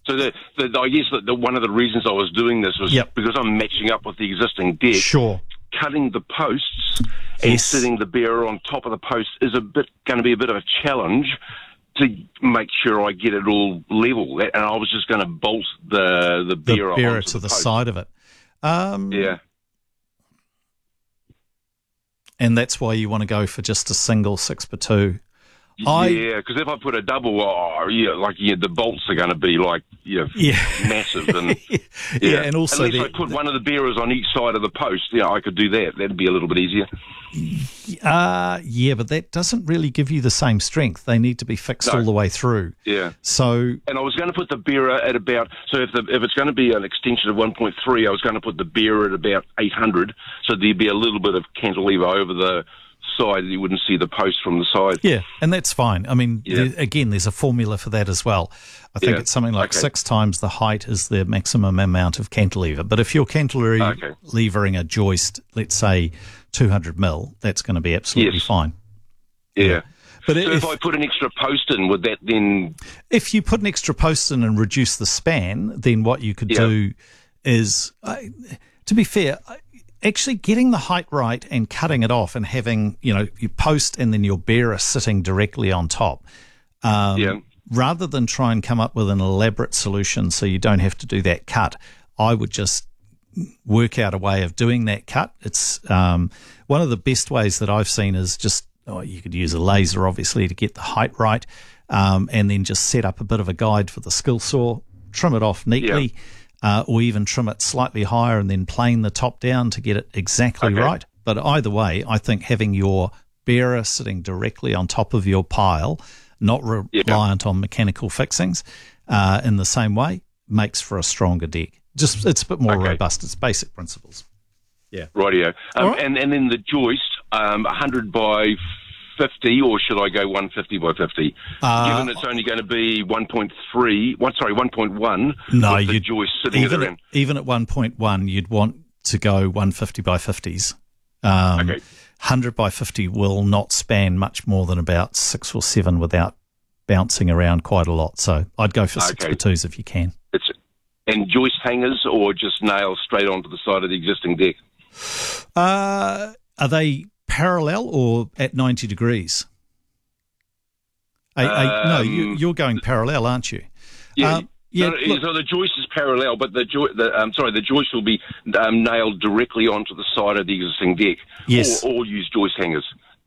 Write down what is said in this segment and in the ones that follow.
So I guess that one of the reasons I was doing this was because I'm matching up with the existing deck. Sure. Cutting the posts and sitting the bearer on top of the post is going to be a bit of a challenge to make sure I get it all level. And I was just going to bolt the bearer to the side of it. Yeah. And that's why you want to go for just a single 6x2. Yeah, because if I put a double, the bolts are going to be massive, and and also unless I put one of the bearers on each side of the post, I could do that. That'd be a little bit easier. But that doesn't really give you the same strength. They need to be fixed all the way through. Yeah. So, and I was going to put the bearer at about. So if it's going to be an extension of 1.3, I was going to put the bearer at about 800. So there'd be a little bit of cantilever over the side. You wouldn't see the post from the side. Yeah, and that's fine. I mean, there's a formula for that as well. I think it's something like 6 times the height is the maximum amount of cantilever. But if you're cantilevering a joist, let's say 200 mil, that's going to be absolutely fine. Yeah. But so if I put an extra post in, would that then... If you put an extra post in and reduce the span, then what you could do is, to be fair... Actually getting the height right and cutting it off and having, your post and then your bearer sitting directly on top, rather than try and come up with an elaborate solution so you don't have to do that cut, I would just work out a way of doing that cut. It's one of the best ways that I've seen is just, you could use a laser, obviously, to get the height right, and then just set up a bit of a guide for the skill saw, trim it off neatly, or even trim it slightly higher and then plane the top down to get it exactly right. But either way, I think having your bearer sitting directly on top of your pile, not reliant on mechanical fixings in the same way, makes for a stronger deck. Just it's a bit more robust. It's basic principles. Yeah. Rightio. And then the joist, 100 by 50, or should I go 150 by 50? Given it's only going to be 1.1. No, with the joist sitting even at 1.1, you'd want to go 150 by 50s. 100 by 50 will not span much more than about 6 or 7 without bouncing around quite a lot. So I'd go for 6x2s if you can. And joist hangers, or just nails straight onto the side of the existing deck? Are they parallel or at 90 degrees? No, you're going parallel, aren't you? Yeah. So the joist is parallel, but the joist will be nailed directly onto the side of the existing deck. Yes. Or use joist hangers.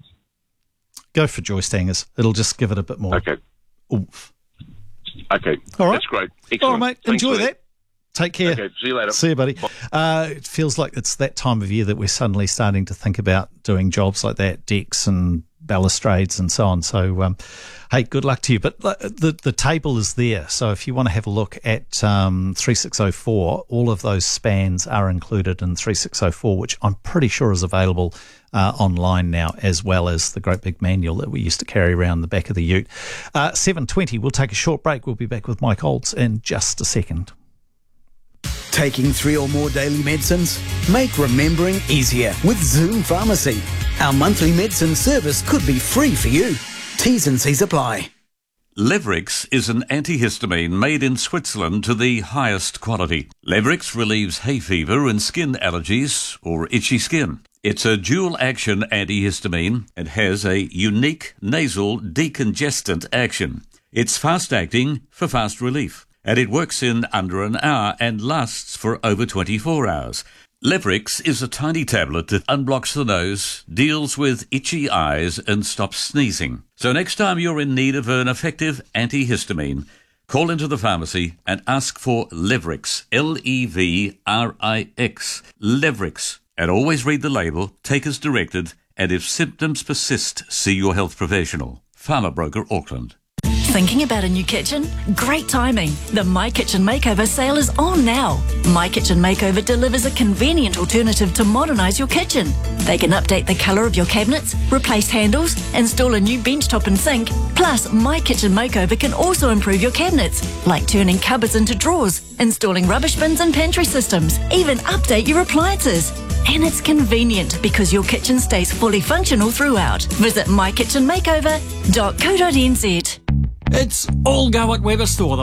Go for joist hangers. It'll just give it a bit more oomph. Okay. All right. That's great. Excellent. All right, mate. Thanks enjoy that. Take care. Okay, see you later. See you, buddy. It feels like it's that time of year that we're suddenly starting to think about doing jobs like that, decks and balustrades and so on. So, hey, good luck to you. But the table is there. So if you want to have a look at 3604, all of those spans are included in 3604, which I'm pretty sure is available online now, as well as the great big manual that we used to carry around the back of the ute. 7:20, we'll take a short break. We'll be back with Mike Olds in just a second. Taking 3 or more daily medicines? Make remembering easier with Zoom Pharmacy. Our monthly medicine service could be free for you. T's and C's apply. Levrix is an antihistamine made in Switzerland to the highest quality. Levrix relieves hay fever and skin allergies or itchy skin. It's a dual-action antihistamine and has a unique nasal decongestant action. It's fast-acting for fast relief, and it works in under an hour and lasts for over 24 hours. Levrix is a tiny tablet that unblocks the nose, deals with itchy eyes, and stops sneezing. So next time you're in need of an effective antihistamine, call into the pharmacy and ask for Levrix, Levrix, Levrix. And always read the label, take as directed, and if symptoms persist, see your health professional. Farmer Broker, Auckland. Thinking about a new kitchen? Great timing. The My Kitchen Makeover sale is on now. My Kitchen Makeover delivers a convenient alternative to modernise your kitchen. They can update the colour of your cabinets, replace handles, install a new bench top and sink. Plus, My Kitchen Makeover can also improve your cabinets, like turning cupboards into drawers, installing rubbish bins and pantry systems, even update your appliances. And it's convenient because your kitchen stays fully functional throughout. Visit mykitchenmakeover.co.nz. It's all go at Weber Store.